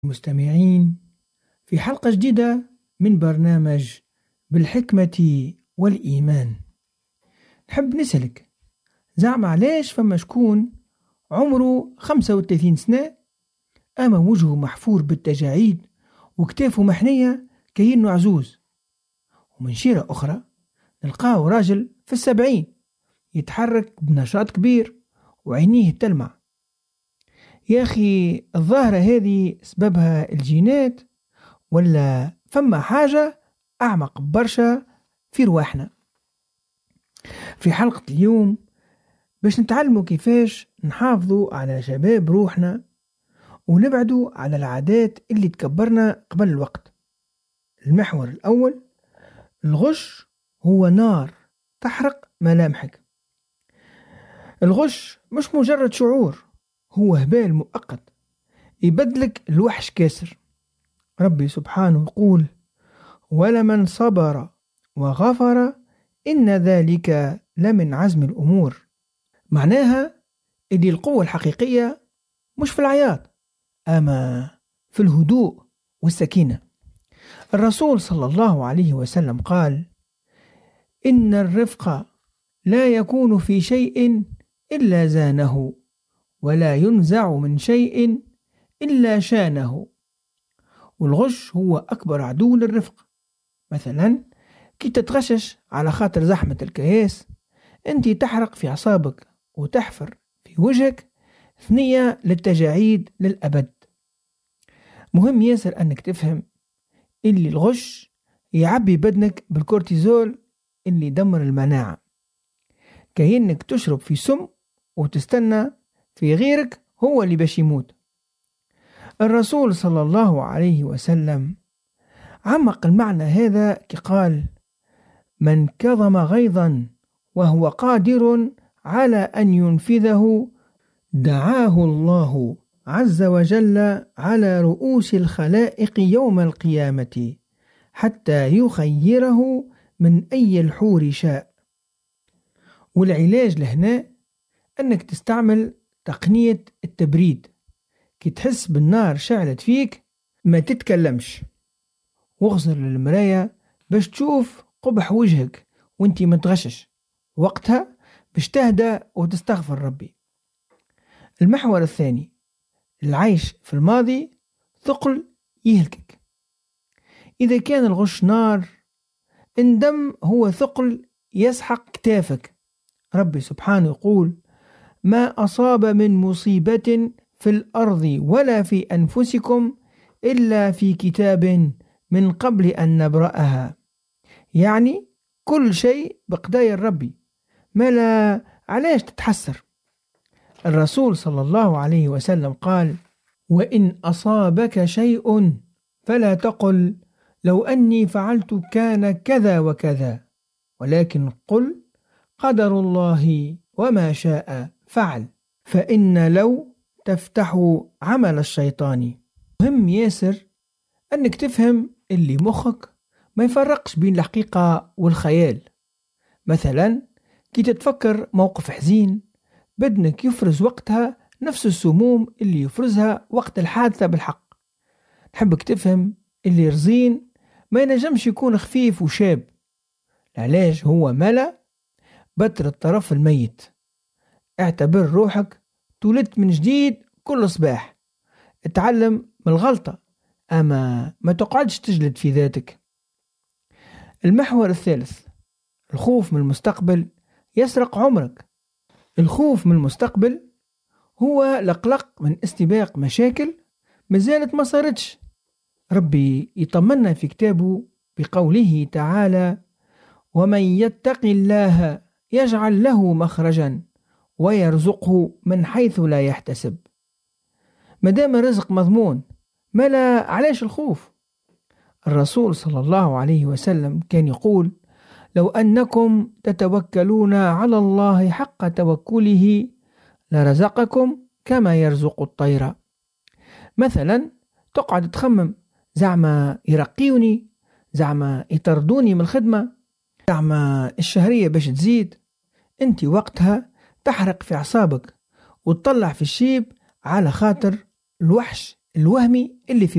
المستمعين في حلقة جديدة من برنامج بالحكمة والإيمان. نحب نسألك زعما علاش فما شكون عمره 35 سنة أما وجهه محفور بالتجاعيد وكتافه محنية كأنه عزوز، ومن شيرة أخرى نلقاه راجل في 70 يتحرك بنشاط كبير وعينيه تلمع. يا أخي الظاهرة هذه سببها الجينات ولا فما حاجة أعمق برشا في رواحنا؟ في حلقة اليوم باش نتعلموا كيفاش نحافظوا على شباب روحنا ونبعدوا على العادات اللي تكبرنا قبل الوقت. المحور الأول: الغش هو نار تحرق ملامحك. الغش مش مجرد شعور، هو هبال مؤقت يبدلك الوحش كاسر. ربي سبحانه يقول: ولمن صبر وغفر إن ذلك لمن عزم الأمور. معناها إن القوة الحقيقية مش في العياط، أما في الهدوء والسكينة. الرسول صلى الله عليه وسلم قال: إن الرفق لا يكون في شيء إلا زانه، ولا ينزع من شيء إلا شانه. والغش هو أكبر عدو للرفق. مثلا كي تتغشش على خاطر زحمة الكياس، أنت تحرق في أعصابك وتحفر في وجهك ثنية للتجاعيد للأبد. مهم ياسر أنك تفهم اللي الغش يعبي بدنك بالكورتيزول اللي يدمر المناعة، كأنك تشرب في سم وتستنى في غيرك هو اللي باش يموت. الرسول صلى الله عليه وسلم عمق المعنى هذا كي قال: من كظم غيظا وهو قادر على أن ينفذه دعاه الله عز وجل على رؤوس الخلائق يوم القيامة حتى يخيره من أي الحور شاء. والعلاج لهنا أنك تستعمل تقنية التبريد. كي تحس بالنار شعلت فيك ما تتكلمش، واغزر للمراية باش تشوف قبح وجهك وانتي متغشش، وقتها باش تهدى وتستغفر ربي. المحور الثاني: العيش في الماضي ثقل يهلكك. إذا كان الغش نار، الندم هو ثقل يسحق كتافك. ربي سبحانه يقول: ما أصاب من مصيبة في الأرض ولا في أنفسكم إلا في كتاب من قبل أن نبرأها. يعني كل شيء بقضايا ربي، ما لا علاش تتحسر. الرسول صلى الله عليه وسلم قال: وإن أصابك شيء فلا تقل لو أني فعلت كان كذا وكذا، ولكن قل قدر الله وما شاء فعل، فإن لو تفتح عمل الشيطان. مهم ياسر أنك تفهم اللي مخك ما يفرقش بين الحقيقة والخيال. مثلا كي تتفكر موقف حزين، بدنك يفرز وقتها نفس السموم اللي يفرزها وقت الحادثة بالحق. نحبك تفهم اللي رزين ما ينجمش يكون خفيف وشاب. العلاج هو ملا بتر الطرف الميت. اعتبر روحك تولدت من جديد كل صباح. اتعلم من الغلطة، أما ما تقعدش تجلد في ذاتك. المحور الثالث: الخوف من المستقبل يسرق عمرك. الخوف من المستقبل هو القلق من استباق مشاكل مازالت ما صارتش. ربي يطمنا في كتابه بقوله تعالى: ومن يتق الله يجعل له مخرجا ويرزقه من حيث لا يحتسب. مدام الرزق مضمون، ما لا علاش الخوف؟ الرسول صلى الله عليه وسلم كان يقول: لو أنكم تتوكلون على الله حق توكله لرزقكم كما يرزق الطير. مثلا تقعد تخمم: زعما يرقيوني، زعما يطردوني من الخدمة، زعما الشهرية باش تزيد. انت وقتها تحرق في أعصابك وتطلع في الشيب على خاطر الوحش الوهمي اللي في